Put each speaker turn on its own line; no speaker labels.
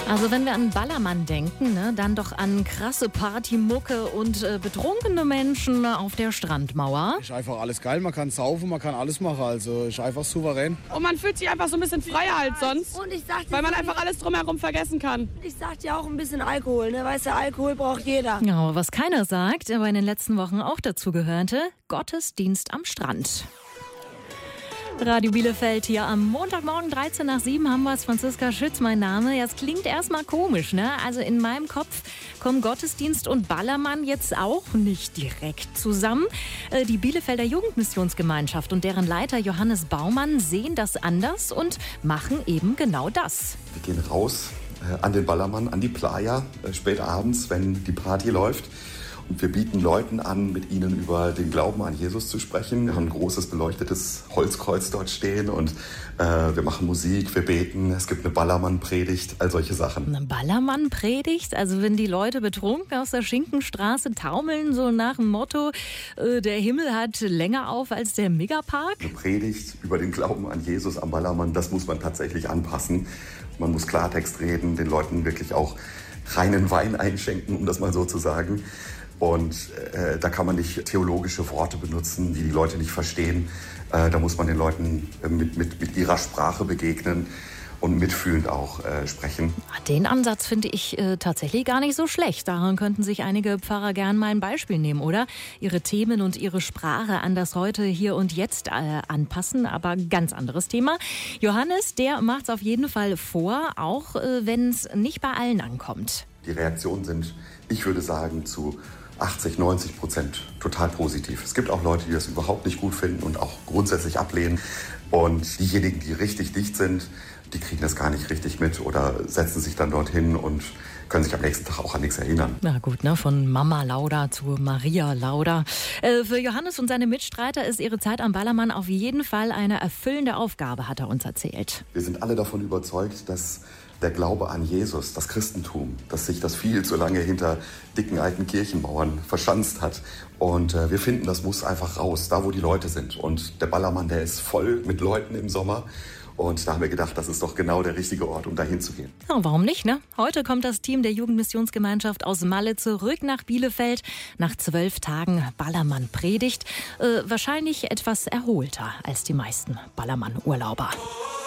Also wenn wir an Ballermann denken, ne, dann doch an krasse Partymucke und betrunkene Menschen auf der Strandmauer.
Ist einfach alles geil, man kann saufen, man kann alles machen, also ist einfach souverän.
Und man fühlt sich einfach so ein bisschen freier als sonst,
und ich sag dir,
weil man einfach alles drumherum vergessen kann.
Ich sag dir auch ein bisschen Alkohol, ne? Weißt du, Alkohol braucht jeder.
Ja, aber was keiner sagt, aber in den letzten Wochen auch dazu gehörte, Gottesdienst am Strand. Radio Bielefeld hier am Montagmorgen 13 nach 7 haben wir es. Franziska Schütz, mein Name. Ja, es klingt erstmal komisch, ne? Also in meinem Kopf kommen Gottesdienst und Ballermann jetzt auch nicht direkt zusammen. Die Bielefelder Jugendmissionsgemeinschaft und deren Leiter Johannes Baumann sehen das anders und machen eben genau das.
Wir gehen raus an den Ballermann, an die Playa, spät abends, wenn die Party läuft. Und wir bieten Leuten an, mit ihnen über den Glauben an Jesus zu sprechen. Wir haben ein großes beleuchtetes Holzkreuz dort stehen und wir machen Musik, wir beten, es gibt eine Ballermann-Predigt, all solche Sachen.
Eine Ballermann-Predigt? Also wenn die Leute betrunken aus der Schinkenstraße taumeln, so nach dem Motto, der Himmel hat länger auf als der Megapark?
Eine Predigt über den Glauben an Jesus am Ballermann, das muss man tatsächlich anpassen. Man muss Klartext reden, den Leuten wirklich auch reinen Wein einschenken, um das mal so zu sagen. Und da kann man nicht theologische Worte benutzen, die die Leute nicht verstehen. Da muss man den Leuten mit ihrer Sprache begegnen und mitfühlend auch sprechen.
Den Ansatz finde ich tatsächlich gar nicht so schlecht. Daran könnten sich einige Pfarrer gern mal ein Beispiel nehmen, oder? Ihre Themen und ihre Sprache an das Heute, Hier und Jetzt anpassen. Aber ganz anderes Thema. Johannes, der macht es auf jeden Fall vor, auch wenn es nicht bei allen ankommt.
Die Reaktionen sind, ich würde sagen, zu 80-90% total positiv. Es gibt auch Leute, die das überhaupt nicht gut finden und auch grundsätzlich ablehnen. Und diejenigen, die richtig dicht sind, die kriegen das gar nicht richtig mit oder setzen sich dann dorthin und können sich am nächsten Tag auch an nichts erinnern.
Na gut, ne? Von Mama Lauda zu Maria Lauda. Für Johannes und seine Mitstreiter ist ihre Zeit am Ballermann auf jeden Fall eine erfüllende Aufgabe, hat er uns erzählt.
Wir sind alle davon überzeugt, dass der Glaube an Jesus, das Christentum, dass sich das viel zu lange hinter dicken alten Kirchenmauern verschanzt hat. Und wir finden, das muss einfach raus, da wo die Leute sind. Und der Ballermann, der ist voll mit Leuten im Sommer. Und da haben wir gedacht, das ist doch genau der richtige Ort, um da hinzugehen.
Ja, warum nicht, ne? Heute kommt das Team der Jugendmissionsgemeinschaft aus Malle zurück nach Bielefeld. Nach 12 Tagen Ballermann-Predigt. Wahrscheinlich etwas erholter als die meisten Ballermann-Urlauber.